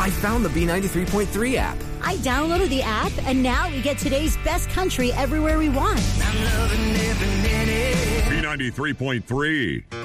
I found the B93.3 app. I downloaded the app, and now we get today's best country everywhere we want. B93.3.